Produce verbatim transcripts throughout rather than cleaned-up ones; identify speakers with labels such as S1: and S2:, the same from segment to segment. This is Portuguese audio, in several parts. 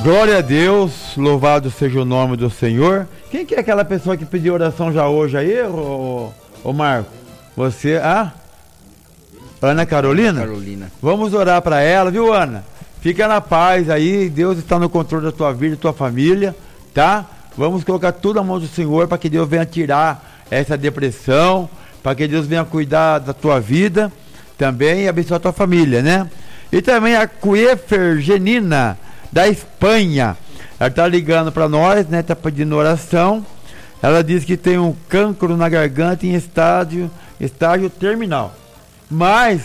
S1: Glória a Deus, louvado seja o nome do Senhor. Quem que é aquela pessoa que pediu oração já hoje aí, ô, ô Marco? Você, ah? Ana Carolina?
S2: Carolina.
S1: Vamos orar para ela, viu, Ana? Fica na paz aí, Deus está no controle da tua vida, da tua família, tá? Vamos colocar tudo na mão do Senhor para que Deus venha tirar essa depressão, para que Deus venha cuidar da tua vida também e abençoar a tua família, né? E também a Cuefergenina, da Espanha. Ela está ligando para nós, né? Está pedindo oração. Ela diz que tem um cancro na garganta em estágio, estágio terminal. Mas,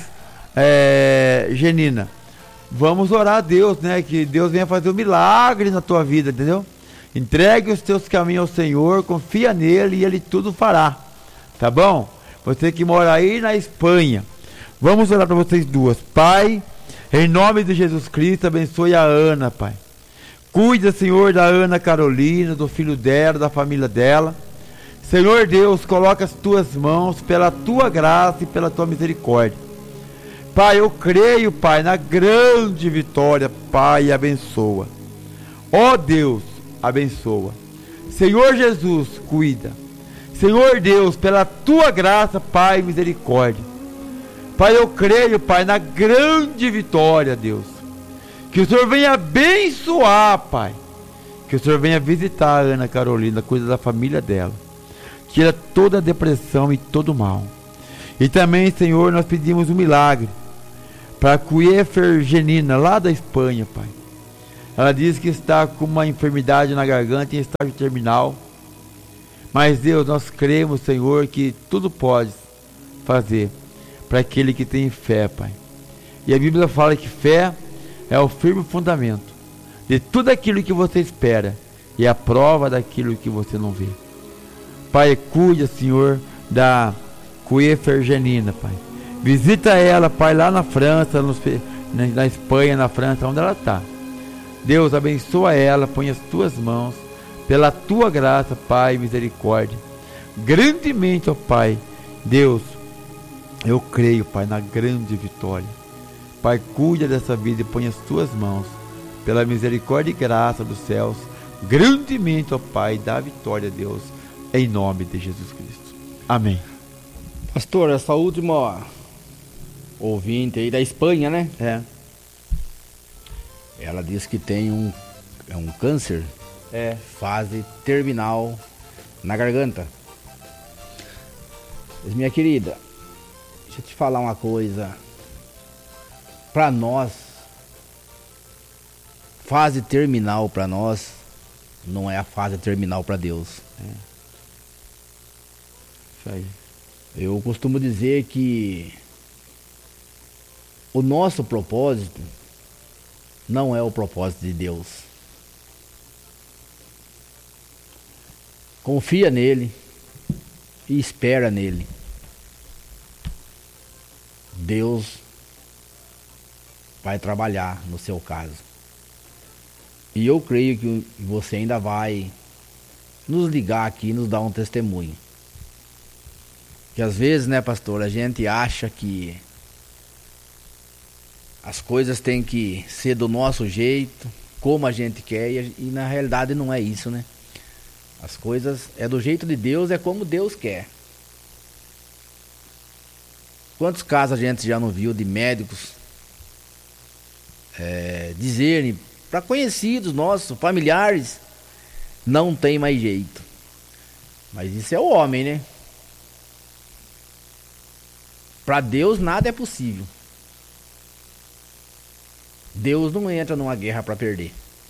S1: é, Genina, vamos orar a Deus, né? Que Deus venha fazer um milagre na tua vida, entendeu? Entregue os teus caminhos ao Senhor, confia nele e ele tudo fará. Tá bom? Você que mora aí na Espanha. Vamos orar para vocês duas. Pai, em nome de Jesus Cristo, abençoe a Ana, Pai. Cuida, Senhor, da Ana Carolina, do filho dela, da família dela. Senhor Deus, coloca as tuas mãos pela tua graça e pela tua misericórdia. Pai, eu creio, Pai, na grande vitória, Pai, abençoa. Ó Deus, abençoa. Senhor Jesus, cuida. Senhor Deus, pela tua graça, Pai, misericórdia. Pai, eu creio, Pai, na grande vitória, Deus. Que o Senhor venha abençoar, Pai. Que o Senhor venha visitar a Ana Carolina, cuida da família dela. Tira toda a depressão e todo o mal. E também, Senhor, nós pedimos um milagre para a Cuefergenina, lá da Espanha, Pai. Ela diz que está com uma enfermidade na garganta em estágio terminal. Mas, Deus, nós cremos, Senhor, que tudo pode fazer para aquele que tem fé, Pai. E a Bíblia fala que fé é o firme fundamento de tudo aquilo que você espera e a prova daquilo que você não vê. Pai, cuida, Senhor, da Cuefergenina, Pai. Visita ela, Pai, lá na França, nos, na, na Espanha, na França, onde ela está. Deus, abençoa ela, põe as tuas mãos, pela tua graça, Pai, misericórdia. Grandemente, ó Pai, Deus, eu creio, Pai, na grande vitória. Pai, cuida dessa vida e põe as tuas mãos, pela misericórdia e graça dos céus, grandemente, ó Pai, dá vitória, Deus, em nome de Jesus Cristo. Amém.
S2: Pastor, essa última ouvinte aí da Espanha, né?
S1: É.
S2: Ela diz que tem um, é um câncer,
S1: É.
S2: fase terminal na garganta. Mas, minha querida, deixa eu te falar uma coisa. Para nós, fase terminal para nós não é a fase terminal para Deus.
S1: É. Isso aí.
S2: Eu costumo dizer que o nosso propósito não é o propósito de Deus. Confia nele e espera nele. Deus vai trabalhar no seu caso. E eu creio que você ainda vai nos ligar aqui e nos dar um testemunho. Que às vezes, né, pastor, a gente acha que as coisas têm que ser do nosso jeito, como a gente quer, e, e na realidade não é isso, né? As coisas é do jeito de Deus, é como Deus quer. Quantos casos a gente já não viu de médicos é, dizerem para conhecidos nossos, familiares, não tem mais jeito. Mas isso é o homem, né? Para Deus nada é possível. Deus não entra numa guerra para perder.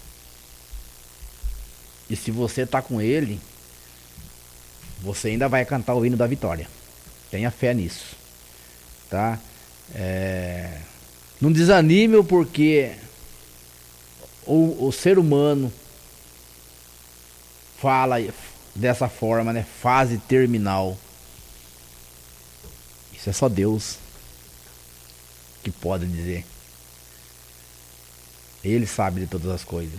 S2: E se você está com Ele, você ainda vai cantar o hino da vitória. Tenha fé nisso. Tá? É... Não desanime porque o, o ser humano fala dessa forma, né? Fase terminal. Isso é só Deus que pode dizer. Ele sabe de todas as coisas.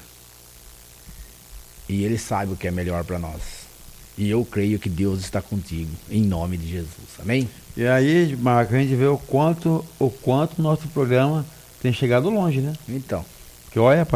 S2: E Ele sabe o que é melhor para nós. E eu creio que Deus está contigo, em nome de Jesus. Amém?
S1: E aí, Marco, a gente vê o quanto o quanto nosso programa tem chegado longe, né?
S2: Então.
S1: Porque olha, pai,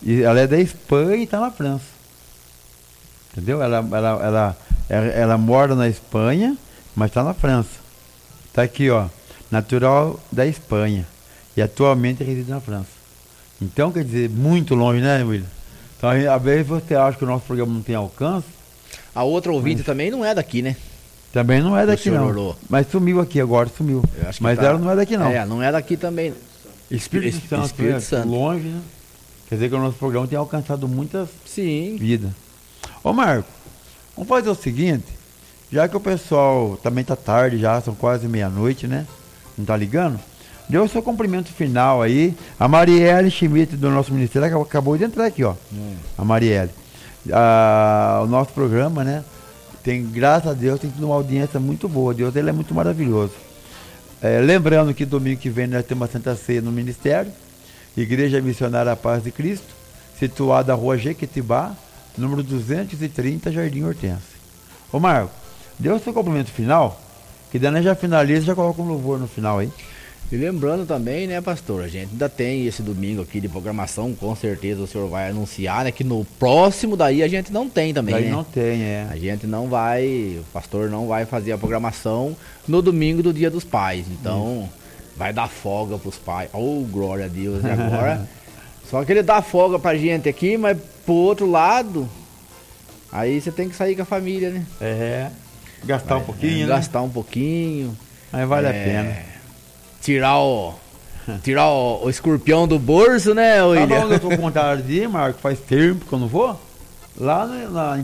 S1: E ela é da Espanha e tá na França. Entendeu? Ela, ela, ela, ela, ela mora na Espanha, mas tá na França. Tá aqui, ó. Natural da Espanha. E atualmente reside na França. Então, quer dizer, muito longe, né, William? Então, às vezes você acha que o nosso programa não tem alcance.
S2: A outra ouvinte
S1: mas...
S2: também não é daqui, né?
S1: Também não é daqui, não.
S2: Orlô.
S1: Mas sumiu aqui agora, sumiu. Mas tá... ela não é daqui, não.
S2: É, não é daqui também.
S1: Espírito, Espírito Santo, Espírito né? Santo. Longe, né? Quer dizer que o nosso programa tem alcançado muitas
S2: Sim.
S1: vidas. Ô, Marco, vamos fazer o seguinte. Já que o pessoal também tá tarde já, são quase meia-noite, né? Não tá ligando? Deu o seu cumprimento final aí. A Marielle Schmidt do nosso ministério acabou de entrar aqui, ó. Hum. A Marielle. Ah, o nosso programa, né? Tem, graças a Deus, tem tido uma audiência muito boa. Deus, ele é muito maravilhoso. É, lembrando que domingo que vem nós temos uma Santa Ceia no Ministério. Igreja Missionária Paz de Cristo, situada na rua Jequitibá, número duzentos e trinta, Jardim Hortência. Ô Marco, deu o seu cumprimento final, que daí nós já finaliza e já coloca um louvor no final aí.
S2: E lembrando também, né, pastor, a gente ainda tem esse domingo aqui de programação, com certeza o senhor vai anunciar, né, que no próximo daí a gente não tem também,
S1: daí
S2: né?
S1: não tem, é.
S2: A gente não vai, o pastor não vai fazer a programação no domingo do Dia dos Pais, então hum. vai dar folga pros pais. Oh, glória a Deus, e agora? Só que ele dá folga pra gente aqui, mas pro outro lado, aí você tem que sair com a família, né?
S1: É, gastar
S2: vai,
S1: um pouquinho,
S2: é,
S1: né?
S2: Gastar um pouquinho.
S1: Aí vale
S2: é,
S1: a pena.
S2: Tirar o... Tirar o, o escorpião do bolso, né, William?
S1: Sabe onde eu tô com vontade de ir, Marco? Faz tempo que eu não vou? Lá na, na,